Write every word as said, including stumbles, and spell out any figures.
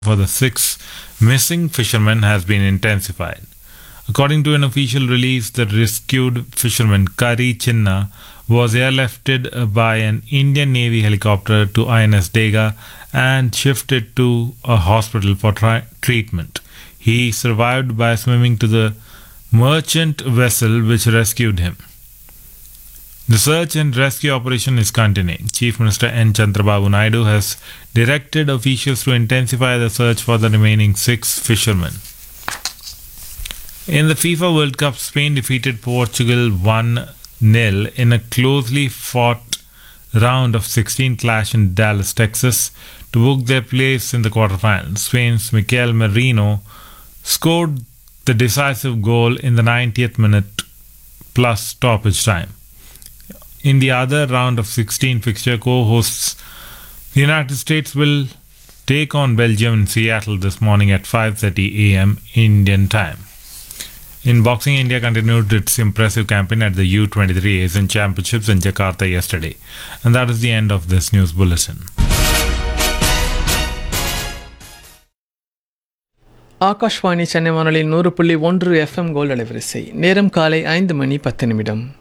for the six missing fishermen has been intensified. According to an official release, the rescued fisherman Kari Chinna was airlifted by an Indian Navy helicopter to I N S Dega and shifted to a hospital for tri- treatment. He survived by swimming to the merchant vessel which rescued him. The search and rescue operation is continuing. Chief Minister N. Chandrababu Naidu has directed officials to intensify the search for the remaining six fishermen. In the FIFA World Cup, Spain defeated Portugal one nil in a closely fought round of sixteen clash in Dallas, Texas, to book their place in the quarterfinals. Spain's Mikel Merino scored the decisive goal in the ninetieth minute plus stoppage time. In the other round of sixteen fixture, co-hosts the United States will take on Belgium in Seattle this morning at five thirty a.m. Indian time. In boxing, India continued its impressive campaign at the U twenty-three Asian Championships in Jakarta yesterday. And that is the end of this news bulletin. Akashvani Chennai வானொலி நூறு புள்ளி ஒன்று FM gold அலைவரிசை நேரம் காலை ஐந்து மணி பத்து நிமிடம்.